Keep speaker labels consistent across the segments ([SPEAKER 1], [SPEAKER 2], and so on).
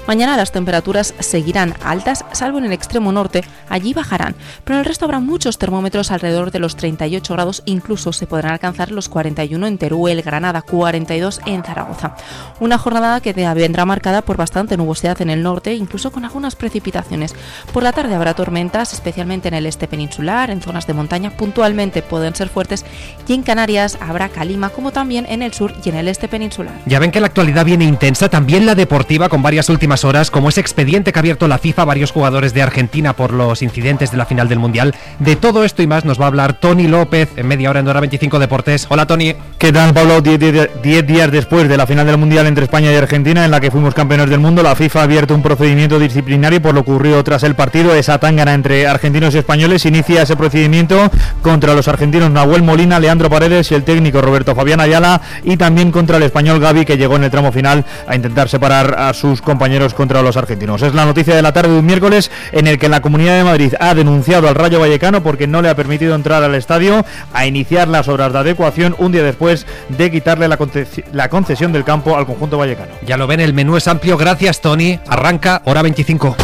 [SPEAKER 1] Mañana las temperaturas seguirán altas, salvo en el extremo norte, allí bajarán, pero en el resto habrá muchos termómetros alrededor de los 38 grados, incluso se podrán alcanzar los 41 en Teruel, Granada, 42 en Zaragoza. Una jornada que vendrá marcada por bastante nubosidad en el norte, incluso con algunas precipitaciones. Por la tarde habrá tormentas, especialmente en el este peninsular, en zonas de montaña, puntualmente pueden ser fuertes, y en Canarias habrá calima, como también en el sur y en el este peninsular.
[SPEAKER 2] Ya ven que la actualidad viene intensa, también la deportiva, con varias últimas horas, como ese expediente que ha abierto la FIFA a varios jugadores de Argentina por los incidentes de la final del Mundial. De todo esto y más nos va a hablar Tony López en media hora en Hora 25 Deportes. Hola, Tony.
[SPEAKER 3] ¿Qué tal, Pablo? 10 días después de la final del Mundial entre España y Argentina, en la que fuimos campeones del mundo, la FIFA ha abierto un procedimiento disciplinario por lo ocurrido tras el partido. Esa tángana entre argentinos y españoles inicia ese procedimiento contra los argentinos Nahuel Molina, Leandro Paredes y el técnico Roberto Fabián Ayala, y también contra el español Gavi, que llegó en el tramo final a intentar separar a sus compañeros contra los argentinos. Es la noticia de la tarde de un miércoles en el que la Comunidad de Madrid ha denunciado al Rayo Vallecano porque no le ha permitido entrar al estadio a iniciar las obras de adecuación un día después de quitarle la concesión del campo al conjunto vallecano.
[SPEAKER 2] Ya lo ven, el menú es amplio. Gracias, Tony. Arranca Hora 25.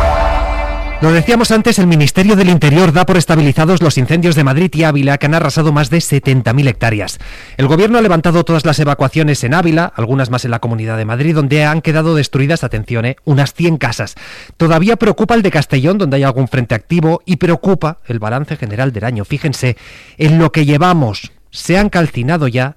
[SPEAKER 2] Lo decíamos antes, el Ministerio del Interior da por estabilizados los incendios de Madrid y Ávila, que han arrasado más de 70.000 hectáreas. El Gobierno ha levantado todas las evacuaciones en Ávila, algunas más en la Comunidad de Madrid, donde han quedado destruidas, atención, unas 100 casas. Todavía preocupa el de Castellón, donde hay algún frente activo, y preocupa el balance general del año. Fíjense, en lo que llevamos se han calcinado ya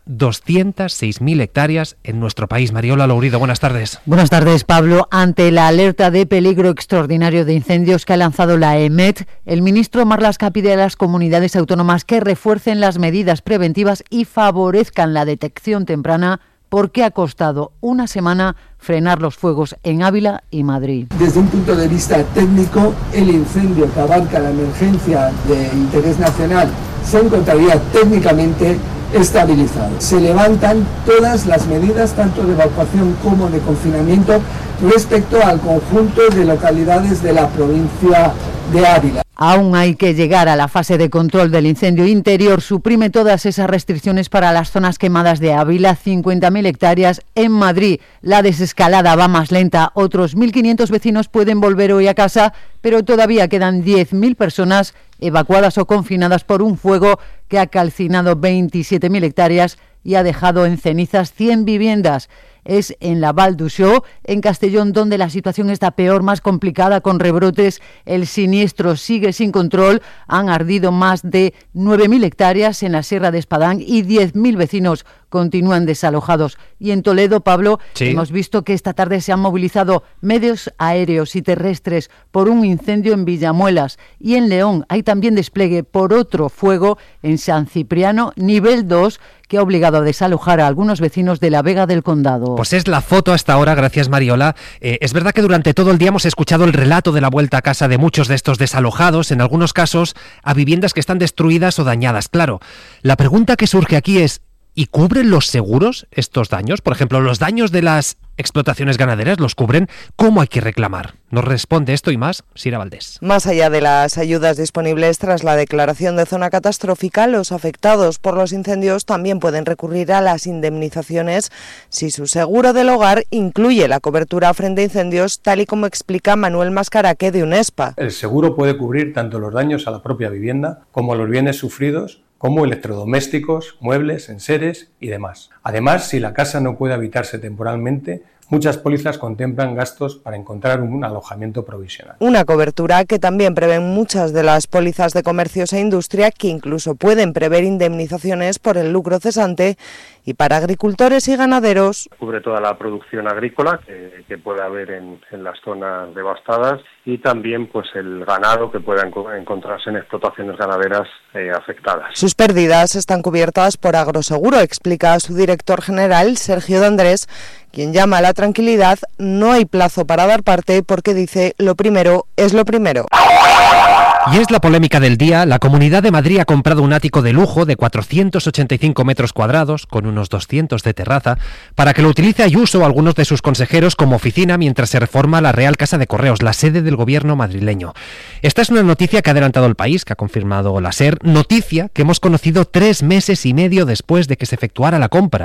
[SPEAKER 2] 206.000 hectáreas en nuestro país. Mariola Lourido, buenas tardes.
[SPEAKER 4] Buenas tardes, Pablo. Ante la alerta de peligro extraordinario de incendios que ha lanzado la EMET, el ministro Marlaska pide a las comunidades autónomas que refuercen las medidas preventivas y favorezcan la detección temprana, porque ha costado una semana frenar los fuegos en Ávila y Madrid.
[SPEAKER 5] Desde un punto de vista técnico, el incendio que abarca la emergencia de interés nacional se encontraría técnicamente estabilizado. Se levantan todas las medidas, tanto de evacuación como de confinamiento, respecto al conjunto de localidades de la provincia de Ávila.
[SPEAKER 4] Aún hay que llegar a la fase de control del incendio interior. Suprime todas esas restricciones para las zonas quemadas de Ávila, 50.000 hectáreas. En Madrid la desescalada va más lenta. Otros 1.500 vecinos pueden volver hoy a casa, pero todavía quedan 10.000 personas evacuadas o confinadas por un fuego que ha calcinado 27.000 hectáreas y ha dejado en cenizas 100 viviendas. Es en la Val d'Uixó, en Castellón, donde la situación está peor, más complicada, con rebrotes. El siniestro sigue sin control. Han ardido más de 9.000 hectáreas en la Sierra de Espadán y 10.000 vecinos continúan desalojados. Y en Toledo, Pablo, sí, hemos visto que esta tarde se han movilizado medios aéreos y terrestres por un incendio en Villamuelas. Y en León hay también despliegue por otro fuego en San Cipriano, nivel 2, que ha obligado a desalojar a algunos vecinos de la Vega del Condado.
[SPEAKER 2] Pues es la foto hasta ahora, gracias Mariola. Es verdad que durante todo el día hemos escuchado el relato de la vuelta a casa de muchos de estos desalojados, en algunos casos a viviendas que están destruidas o dañadas. Claro, la pregunta que surge aquí es, ¿y cubren los seguros estos daños? Por ejemplo, los daños de las explotaciones ganaderas, ¿los cubren? ¿Cómo hay que reclamar? Nos responde esto y más Sira Valdés.
[SPEAKER 6] Más allá de las ayudas disponibles tras la declaración de zona catastrófica, los afectados por los incendios también pueden recurrir a las indemnizaciones si su seguro del hogar incluye la cobertura frente a incendios, tal y como explica Manuel Mascaraque de UNESPA.
[SPEAKER 7] El seguro puede cubrir tanto los daños a la propia vivienda como los bienes sufridos, como electrodomésticos, muebles, enseres y demás. Además, si la casa no puede habitarse temporalmente, muchas pólizas contemplan gastos para encontrar un alojamiento provisional.
[SPEAKER 6] Una cobertura que también prevén muchas de las pólizas de comercios e industria, que incluso pueden prever indemnizaciones por el lucro cesante, y para agricultores y ganaderos.
[SPEAKER 8] Cubre toda la producción agrícola que pueda haber en las zonas devastadas, y también pues el ganado que pueda encontrarse en explotaciones ganaderas afectadas.
[SPEAKER 6] Sus pérdidas están cubiertas por Agroseguro, explica su director general, Sergio de Andrés, quien llama a la tranquilidad. No hay plazo para dar parte porque dice lo primero es lo primero.
[SPEAKER 2] Y es la polémica del día. La Comunidad de Madrid ha comprado un ático de lujo de 485 metros cuadrados, con unos 200 de terraza, para que lo utilice Ayuso o algunos de sus consejeros como oficina mientras se reforma la Real Casa de Correos, la sede del gobierno madrileño. Esta es una noticia que ha adelantado El País, que ha confirmado la SER, noticia que hemos conocido 3 meses y medio después de que se efectuara la compra.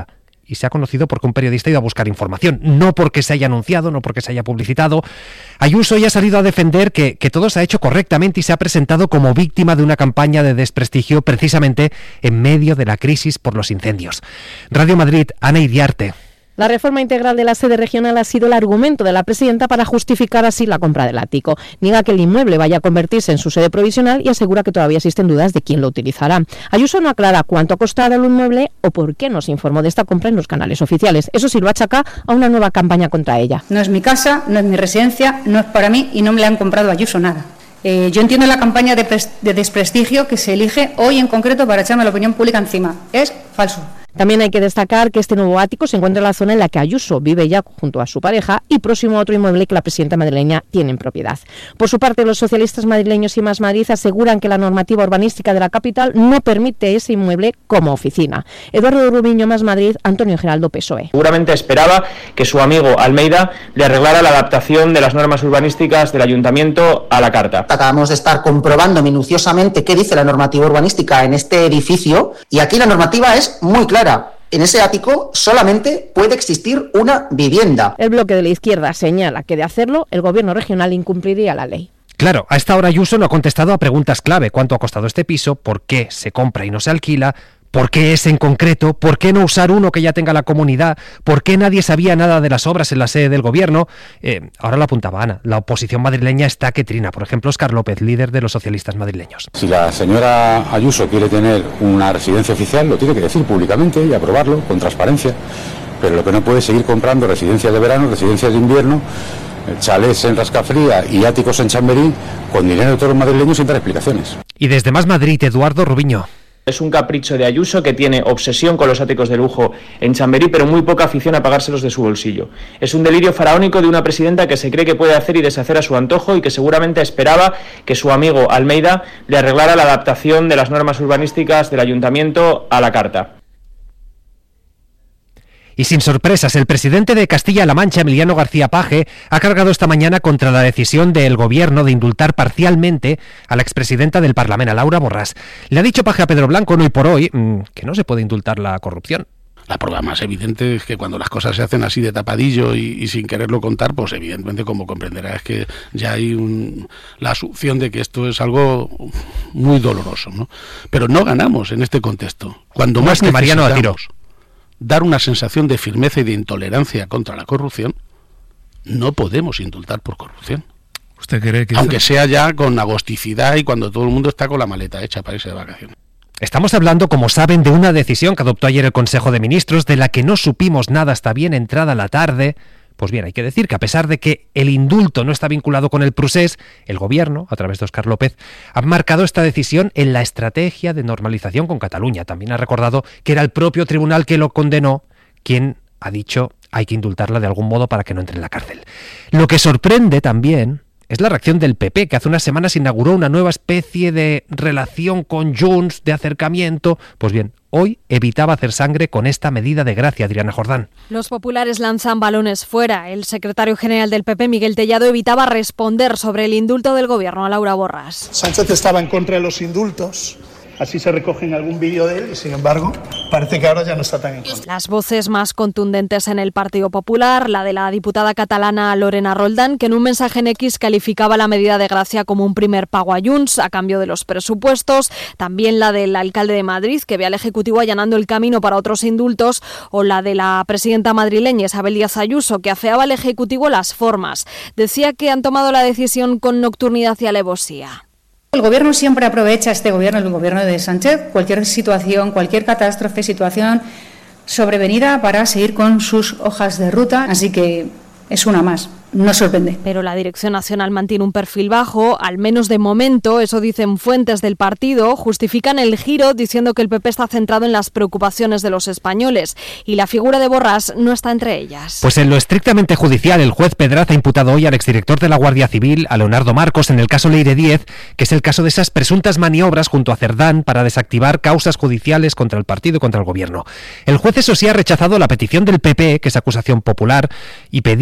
[SPEAKER 2] y se ha conocido porque un periodista iba a buscar información, no porque se haya anunciado, no porque se haya publicitado. Ayuso ya ha salido a defender que todo se ha hecho correctamente y se ha presentado como víctima de una campaña de desprestigio precisamente en medio de la crisis por los incendios. Radio Madrid, Ana Iriarte.
[SPEAKER 9] La reforma integral de la sede regional ha sido el argumento de la presidenta para justificar así la compra del ático. Niega que el inmueble vaya a convertirse en su sede provisional y asegura que todavía existen dudas de quién lo utilizará. Ayuso no aclara cuánto ha costado el inmueble o por qué no se informó de esta compra en los canales oficiales. Eso sí lo achaca a una nueva campaña contra ella.
[SPEAKER 10] No es mi casa, no es mi residencia, no es para mí y no me la han comprado a Ayuso nada. Yo entiendo la campaña de desprestigio que se elige hoy en concreto para echarme la opinión pública encima. Es falso.
[SPEAKER 9] También hay que destacar que este nuevo ático se encuentra en la zona en la que Ayuso vive ya junto a su pareja y próximo a otro inmueble que la presidenta madrileña tiene en propiedad. Por su parte, los socialistas madrileños y Más Madrid aseguran que la normativa urbanística de la capital no permite ese inmueble como oficina. Eduardo Rubiño, Más Madrid, Antonio Giraldo, PSOE.
[SPEAKER 11] Seguramente esperaba que su amigo Almeida le arreglara la adaptación de las normas urbanísticas del ayuntamiento a la carta.
[SPEAKER 12] Acabamos de estar comprobando minuciosamente qué dice la normativa urbanística en este edificio y aquí la normativa es muy clara. En ese ático solamente puede existir una vivienda.
[SPEAKER 9] El bloque de la izquierda señala que de hacerlo, el gobierno regional incumpliría la ley.
[SPEAKER 2] Claro, a esta hora Ayuso no ha contestado a preguntas clave. ¿Cuánto ha costado este piso? ¿Por qué se compra y no se alquila? ¿Por qué ese en concreto? ¿Por qué no usar uno que ya tenga la comunidad? ¿Por qué nadie sabía nada de las obras en la sede del gobierno? Ahora lo apuntaba Ana, la oposición madrileña está que trina. Por ejemplo, Óscar López, líder de los socialistas madrileños.
[SPEAKER 13] Si la señora Ayuso quiere tener una residencia oficial, lo tiene que decir públicamente y aprobarlo con transparencia. Pero lo que no puede es seguir comprando residencias de verano, residencias de invierno, chalés en Rascafría y áticos en Chamberí con dinero de todos los madrileños sin dar explicaciones.
[SPEAKER 2] Y desde Más Madrid, Eduardo Rubiño.
[SPEAKER 11] Es un capricho de Ayuso que tiene obsesión con los áticos de lujo en Chamberí, pero muy poca afición a pagárselos de su bolsillo. Es un delirio faraónico de una presidenta que se cree que puede hacer y deshacer a su antojo y que seguramente esperaba que su amigo Almeida le arreglara la adaptación de las normas urbanísticas del ayuntamiento a la carta.
[SPEAKER 2] Y sin sorpresas, el presidente de Castilla-La Mancha, Emiliano García Paje, ha cargado esta mañana contra la decisión del gobierno de indultar parcialmente a la expresidenta del Parlamento, a Laura Borràs. Le ha dicho Paje a Pedro Blanco, hoy por hoy, que no se puede indultar la corrupción.
[SPEAKER 14] La prueba más evidente es que cuando las cosas se hacen así de tapadillo y sin quererlo contar, pues evidentemente, como comprenderá, es que ya hay la asunción de que esto es algo muy doloroso, ¿no? Pero no ganamos en este contexto. Cuando más
[SPEAKER 2] que Mariano Atiro
[SPEAKER 14] dar una sensación de firmeza y de intolerancia contra la corrupción, no podemos indultar por corrupción.
[SPEAKER 15] ¿Usted cree que
[SPEAKER 14] aunque sea ya con agosticidad y cuando todo el mundo está con la maleta hecha para irse de vacaciones?
[SPEAKER 2] Estamos hablando, como saben, de una decisión que adoptó ayer el Consejo de Ministros, de la que no supimos nada hasta bien entrada la tarde. Pues bien, hay que decir que a pesar de que el indulto no está vinculado con el procés, el gobierno, a través de Óscar López, ha marcado esta decisión en la estrategia de normalización con Cataluña. También ha recordado que era el propio tribunal que lo condenó quien ha dicho hay que indultarla de algún modo para que no entre en la cárcel. Lo que sorprende también es la reacción del PP, que hace unas semanas inauguró una nueva especie de relación con Junts, de acercamiento. Pues bien, hoy evitaba hacer sangre con esta medida de gracia, Adriana Jordán.
[SPEAKER 16] Los populares lanzan balones fuera. El secretario general del PP, Miguel Tellado, evitaba responder sobre el indulto del gobierno a Laura Borràs.
[SPEAKER 17] Sánchez estaba en contra de los indultos. Así se recoge en algún vídeo de él y, sin embargo, parece que ahora ya no está tan en contra.
[SPEAKER 16] Las voces más contundentes en el Partido Popular, la de la diputada catalana Lorena Roldán, que en un mensaje en X calificaba la medida de gracia como un primer pago a Junts a cambio de los presupuestos, también la del alcalde de Madrid, que ve al Ejecutivo allanando el camino para otros indultos, o la de la presidenta madrileña Isabel Díaz Ayuso, que afeaba al Ejecutivo las formas. Decía que han tomado la decisión con nocturnidad y alevosía.
[SPEAKER 10] El gobierno siempre aprovecha, este gobierno, el gobierno de Sánchez, cualquier situación, cualquier catástrofe, situación sobrevenida para seguir con sus hojas de ruta, así que es una más. No sorprende.
[SPEAKER 16] Pero la Dirección Nacional mantiene un perfil bajo, al menos de momento, eso dicen fuentes del partido, justifican el giro diciendo que el PP está centrado en las preocupaciones de los españoles y la figura de Borràs no está entre ellas.
[SPEAKER 2] Pues en lo estrictamente judicial, el juez Pedraz ha imputado hoy al exdirector de la Guardia Civil, a Leonardo Marcos, en el caso Leire 10, que es el caso de esas presuntas maniobras junto a Cerdán para desactivar causas judiciales contra el partido y contra el gobierno. El juez, eso sí, ha rechazado la petición del PP, que es acusación popular, y pedía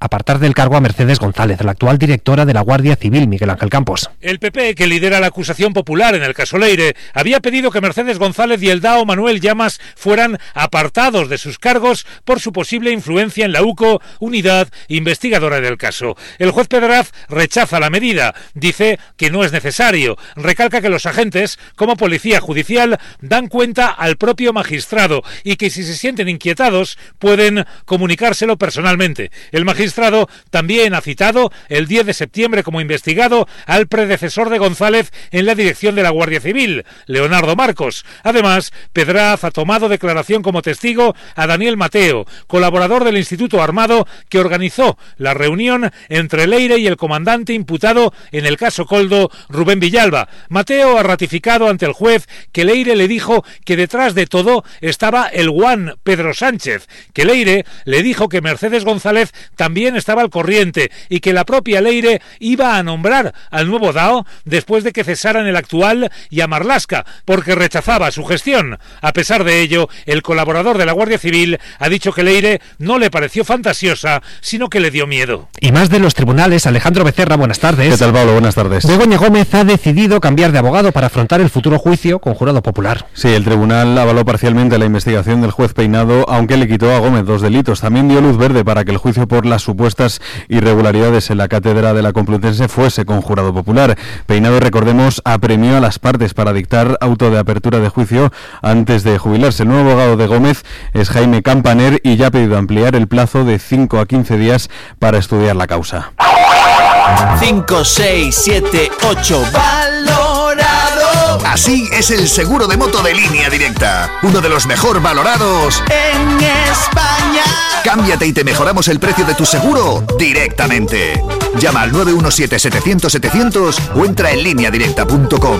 [SPEAKER 2] apartar del cargo a Mercedes González, la actual directora de la Guardia Civil, Miguel Ángel Campos.
[SPEAKER 15] El PP, que lidera la acusación popular en el caso Leire, había pedido que Mercedes González y el DAO Manuel Llamas fueran apartados de sus cargos por su posible influencia en la UCO, unidad investigadora del caso. El juez Pedraz rechaza la medida, dice que no es necesario, recalca que los agentes, como policía judicial, dan cuenta al propio magistrado y que si se sienten inquietados pueden comunicárselo personalmente. El magistrado también ha citado el 10 de septiembre como investigado al predecesor de González en la dirección de la Guardia Civil, Leonardo Marcos. Además, Pedraz ha tomado declaración como testigo a Daniel Mateo, colaborador del Instituto Armado que organizó la reunión entre Leire y el comandante imputado en el caso Koldo, Rubén Villalba. Mateo ha ratificado ante el juez que Leire le dijo que detrás de todo estaba el guan Pedro Sánchez, que Leire le dijo que Mercedes González también estaba al corriente y que la propia Leire iba a nombrar al nuevo DAO después de que cesaran el actual y a Marlaska, porque rechazaba su gestión. A pesar de ello, el colaborador de la Guardia Civil ha dicho que Leire no le pareció fantasiosa, sino que le dio miedo.
[SPEAKER 2] Y más de los tribunales, Alejandro Becerra, buenas tardes.
[SPEAKER 18] ¿Qué tal, Pablo? Buenas tardes.
[SPEAKER 2] Begoña Gómez ha decidido cambiar de abogado para afrontar el futuro juicio con jurado popular.
[SPEAKER 18] Sí, el tribunal avaló parcialmente la investigación del juez Peinado, aunque le quitó a Gómez 2 delitos. También dio luz verde para que el juicio por las supuestas irregularidades en la cátedra de la Complutense fuese con jurado popular. Peinado, recordemos, apremió a las partes para dictar auto de apertura de juicio antes de jubilarse. El nuevo abogado de Gómez es Jaime Campaner y ya ha pedido ampliar el plazo de 5 a 15 días para estudiar la causa.
[SPEAKER 19] 5, 6, 7, 8, valorado. Así es el seguro de moto de Línea Directa, uno de los mejor valorados en España. Cámbiate y te mejoramos el precio de tu seguro directamente. Llama al 917-700-700 o entra en lineadirecta.com.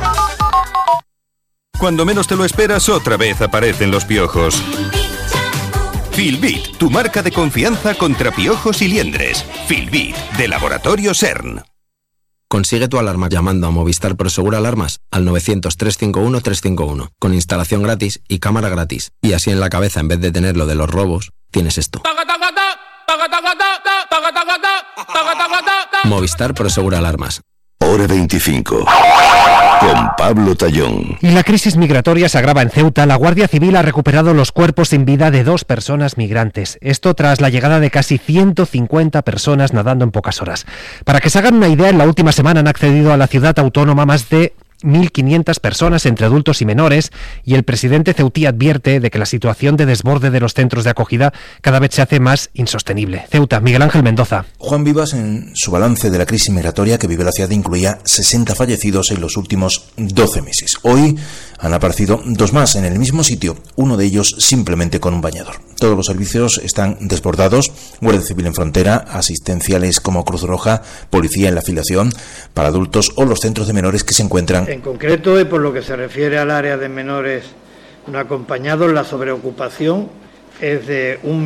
[SPEAKER 20] Cuando menos te lo esperas, otra vez aparecen los piojos. Filbit, tu marca de confianza contra piojos y liendres. Filbit, de Laboratorio CERN.
[SPEAKER 21] Consigue tu alarma llamando a Movistar Prosegur Alarmas al 900-351-351, con instalación gratis y cámara gratis. Y así en la cabeza, en vez de tener lo de los robos, tienes esto. Movistar Prosegur Alarmas.
[SPEAKER 20] Hora 25. Con Pablo Tallón.
[SPEAKER 2] Y la crisis migratoria se agrava en Ceuta. La Guardia Civil ha recuperado los cuerpos sin vida de 2 personas migrantes. Esto tras la llegada de casi 150 personas nadando en pocas horas. Para que se hagan una idea, en la última semana han accedido a la ciudad autónoma más de 1.500 personas entre adultos y menores, y el presidente ceutí advierte de que la situación de desborde de los centros de acogida cada vez se hace más insostenible. Ceuta, Miguel Ángel Mendoza.
[SPEAKER 22] Juan Vivas, en su balance de la crisis migratoria que vive la ciudad, incluía 60 fallecidos en los últimos 12 meses. Hoy han aparecido 2 más en el mismo sitio, uno de ellos simplemente con un bañador. Todos los servicios están desbordados: Guardia Civil en frontera, asistenciales como Cruz Roja, policía en la afiliación para adultos o los centros de menores que se encuentran.
[SPEAKER 23] En concreto, y por lo que se refiere al área de menores no acompañados, la sobreocupación es de un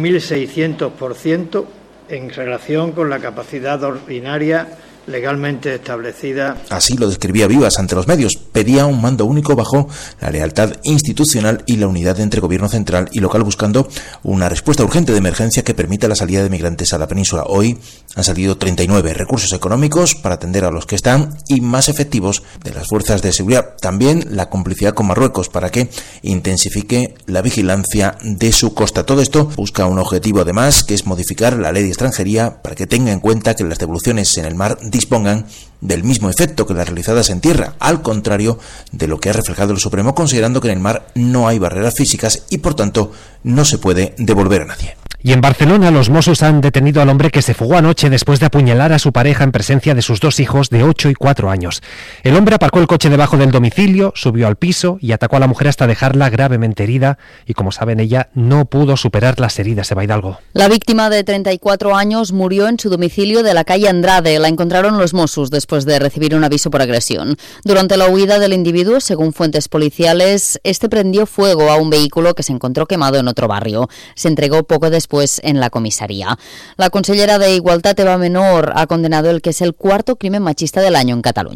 [SPEAKER 23] 1.600% en relación con la capacidad ordinaria legalmente establecida.
[SPEAKER 22] Así lo describía Vivas ante los medios. Pedía un mando único bajo la lealtad institucional y la unidad entre gobierno central y local, buscando una respuesta urgente de emergencia que permita la salida de migrantes a la península. Hoy han salido 39 recursos económicos para atender a los que están y más efectivos de las fuerzas de seguridad. También la complicidad con Marruecos para que intensifique la vigilancia de su costa. Todo esto busca un objetivo, además, que es modificar la ley de extranjería para que tenga en cuenta que las devoluciones en el mar dispongan del mismo efecto que las realizadas en tierra, al contrario de lo que ha reflejado el Supremo, considerando que en el mar no hay barreras físicas y por tanto no se puede devolver a nadie.
[SPEAKER 2] Y en Barcelona, los Mossos han detenido al hombre que se fugó anoche después de apuñalar a su pareja en presencia de sus 2 hijos de 8 y 4 años. El hombre aparcó el coche debajo del domicilio, subió al piso y atacó a la mujer hasta dejarla gravemente herida, y como saben, ella no pudo superar las heridas. Eva Hidalgo.
[SPEAKER 24] La víctima, de 34 años, murió en su domicilio de la calle Andrade. La encontraron los Mossos después de recibir un aviso por agresión. Durante la huida del individuo, según fuentes policiales, este prendió fuego a un vehículo que se encontró quemado en otro barrio. Se entregó poco después en la comisaría. La consellera de Igualdad, Eva Menor, ha condenado el que es el 4º crimen machista del año en Cataluña.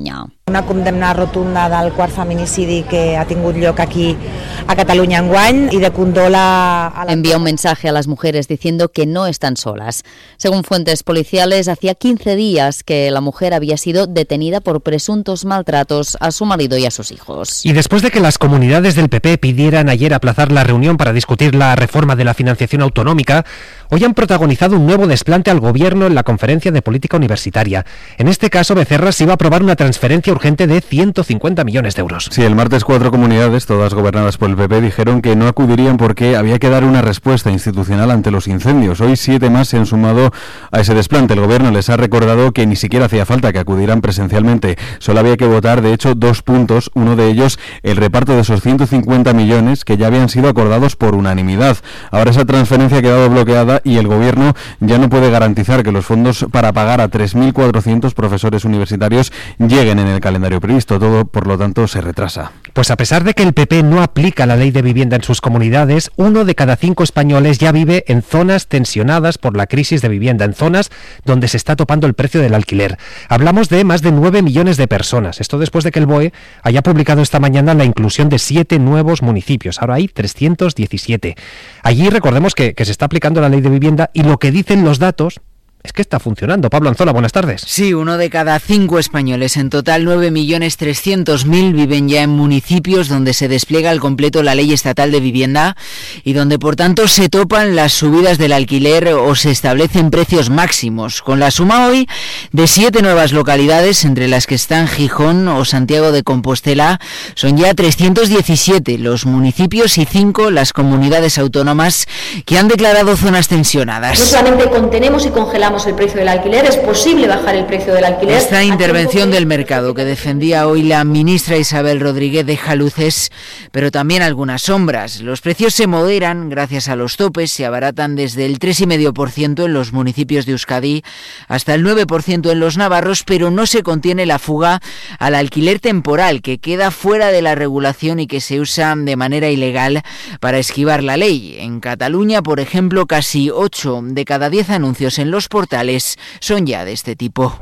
[SPEAKER 1] Una condemna rotunda del quart feminicidi que ha tingut lloc aquí a Cataluña enguany y de condol a la...
[SPEAKER 24] Envía un mensaje a las mujeres diciendo que no están solas. Según fuentes policiales, hacía 15 días que la mujer había sido detenida por presuntos maltratos a su marido y a sus hijos.
[SPEAKER 2] Y después de que las comunidades del PP pidieran ayer aplazar la reunión para discutir la reforma de la financiación autonómica, hoy han protagonizado un nuevo desplante al Gobierno en la Conferencia de Política Universitaria. En este caso, Becerra se iba a aprobar una transferencia urgente de 150 millones de euros.
[SPEAKER 18] Sí, el martes 4 comunidades, todas gobernadas por el PP, dijeron que no acudirían porque había que dar una respuesta institucional ante los incendios. Hoy 7 más se han sumado a ese desplante. El Gobierno les ha recordado que ni siquiera hacía falta que acudieran presencialmente. Solo había que votar, de hecho, 2 puntos. Uno de ellos, el reparto de esos 150 millones que ya habían sido acordados por unanimidad. Ahora esa transferencia ha quedado bloqueada y el Gobierno ya no puede garantizar que los fondos para pagar a 3.400 profesores universitarios lleguen en el calendario previsto. Todo, por lo tanto, se retrasa.
[SPEAKER 2] Pues a pesar de que el PP no aplica la ley de vivienda en sus comunidades, 1 de cada 5 españoles ya vive en zonas tensionadas por la crisis de vivienda, en zonas donde se está topando el precio del alquiler. Hablamos de más de 9 millones de personas. Esto después de que el BOE haya publicado esta mañana la inclusión de 7 nuevos municipios. Ahora hay 317. Allí recordemos que se está aplicando la ley de vivienda y lo que dicen los datos es que está funcionando. Pablo Anzola, buenas tardes.
[SPEAKER 3] Sí, 1 de cada 5 españoles, en total 9.300.000, viven ya en municipios donde se despliega al completo la ley estatal de vivienda y donde por tanto se topan las subidas del alquiler o se establecen precios máximos. Con la suma hoy de 7 nuevas localidades, entre las que están Gijón o Santiago de Compostela, son ya 317 los municipios y 5 las comunidades autónomas que han declarado zonas tensionadas.
[SPEAKER 4] No solamente contenemos y congelamos el precio del alquiler, es posible bajar el precio del alquiler.
[SPEAKER 3] Esta intervención del mercado que defendía hoy la ministra Isabel Rodríguez deja luces, pero también algunas sombras. Los precios se moderan gracias a los topes, se abaratan desde el 3,5% en los municipios de Euskadi hasta el 9% en los navarros, pero no se contiene la fuga al alquiler temporal, que queda fuera de la regulación y que se usa de manera ilegal para esquivar la ley. En Cataluña, por ejemplo, casi 8 de cada 10 anuncios en los portales son ya de este tipo.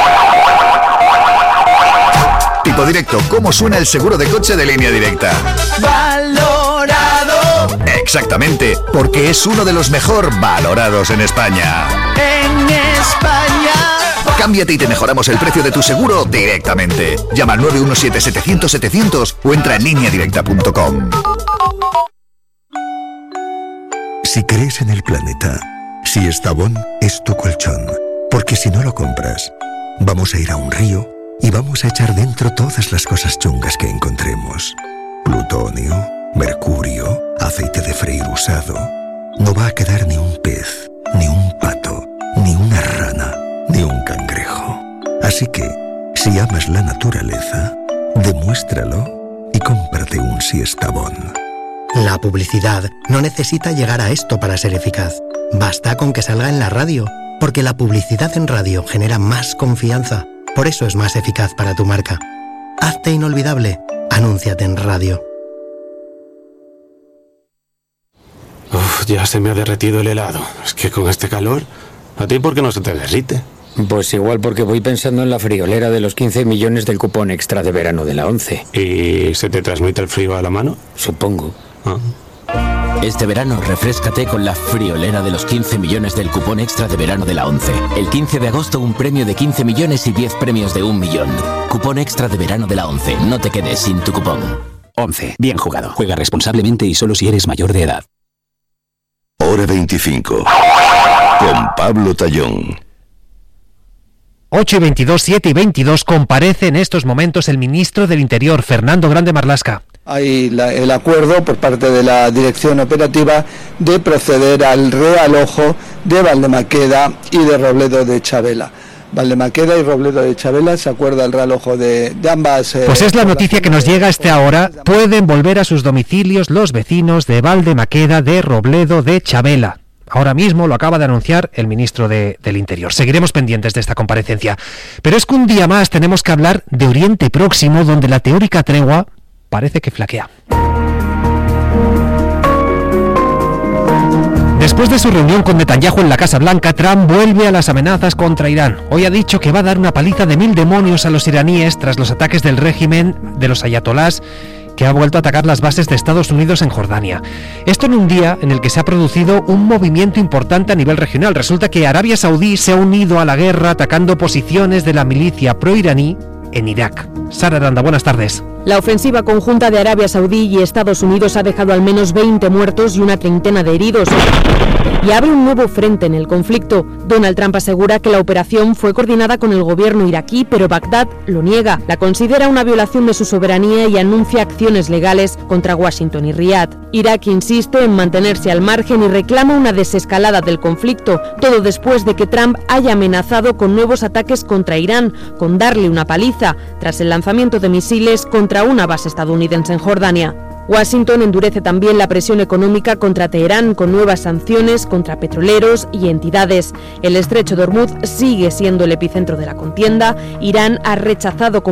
[SPEAKER 19] Tipo directo, ¿cómo suena el seguro de coche de Línea Directa?
[SPEAKER 5] Valorado.
[SPEAKER 19] Exactamente, porque es uno de los mejor valorados en España.
[SPEAKER 5] En España.
[SPEAKER 19] Cámbiate y te mejoramos el precio de tu seguro directamente. Llama al 917-700-700 o entra en lineadirecta.com.
[SPEAKER 25] Si crees en el planeta, si Estavón es tu colchón, porque si no lo compras, vamos a ir a un río y vamos a echar dentro todas las cosas chungas que encontremos. Plutonio, mercurio, aceite de freír usado. No va a quedar ni un pez, ni un pato, ni una rana, ni un cangrejo. Así que, si amas la naturaleza, demuéstralo y cómprate un Estavón.
[SPEAKER 26] La publicidad no necesita llegar a esto para ser eficaz. Basta con que salga en la radio, porque la publicidad en radio genera más confianza. Por eso es más eficaz para tu marca. Hazte inolvidable. Anúnciate en radio.
[SPEAKER 27] Ya se me ha derretido el helado. Es que con este calor, ¿a ti por qué no se te derrite?
[SPEAKER 28] Pues igual porque voy pensando en la friolera de los 15 millones del cupón extra de verano de la 11.
[SPEAKER 27] ¿Y se te transmite el frío a la mano?
[SPEAKER 28] Supongo.
[SPEAKER 29] Este verano refréscate con la friolera de los 15 millones del cupón extra de verano de la 11. El 15 de agosto un premio de 15 millones y 10 premios de 1 millón. Cupón extra de verano de la 11. No te quedes sin tu cupón.
[SPEAKER 30] 11. Bien jugado. Juega responsablemente y solo si eres mayor de edad.
[SPEAKER 20] Hora 25. Con Pablo Tallón.
[SPEAKER 2] 8:22, 7:22, comparece en estos momentos el ministro del Interior, Fernando Grande Marlaska.
[SPEAKER 31] Hay el acuerdo por parte de la dirección operativa de proceder al realojo de Valdemaqueda y de Robledo de Chavela. Valdemaqueda y Robledo de Chavela, se acuerda el realojo de ambas...
[SPEAKER 2] Pues es la noticia que nos llega a esta hora. Pueden volver a sus domicilios los vecinos de Valdemaqueda, de Robledo de Chavela. Ahora mismo lo acaba de anunciar el ministro del Interior. Seguiremos pendientes de esta comparecencia. Pero es que un día más tenemos que hablar de Oriente Próximo, donde la teórica tregua parece que flaquea. Después de su reunión con Netanyahu en la Casa Blanca, Trump vuelve a las amenazas contra Irán. Hoy ha dicho que va a dar una paliza de 1000 demonios a los iraníes tras los ataques del régimen de los ayatolás, que ha vuelto a atacar las bases de Estados Unidos en Jordania. Esto en un día en el que se ha producido un movimiento importante a nivel regional. Resulta que Arabia Saudí se ha unido a la guerra atacando posiciones de la milicia proiraní en Irak. Sara Aranda, buenas tardes.
[SPEAKER 6] La ofensiva conjunta de Arabia Saudí y Estados Unidos ha dejado al menos 20 muertos y una treintena de heridos. Y abre un nuevo frente en el conflicto. Donald Trump asegura que la operación fue coordinada con el gobierno iraquí, pero Bagdad lo niega. La considera una violación de su soberanía y anuncia acciones legales contra Washington y Riad. Irak insiste en mantenerse al margen y reclama una desescalada del conflicto, todo después de que Trump haya amenazado con nuevos ataques contra Irán, con darle una paliza, tras el lanzamiento de misiles contra una base estadounidense en Jordania. Washington endurece también la presión económica contra Teherán con nuevas sanciones contra petroleros y entidades. El estrecho de Hormuz sigue siendo el epicentro de la contienda. Irán ha rechazado